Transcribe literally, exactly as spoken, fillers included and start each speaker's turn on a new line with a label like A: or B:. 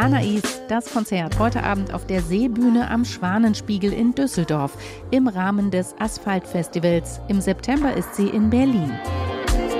A: Anais, das Konzert heute Abend auf der Seebühne am Schwanenspiegel in Düsseldorf im Rahmen des Asphalt-Festivals. Im September ist sie in Berlin.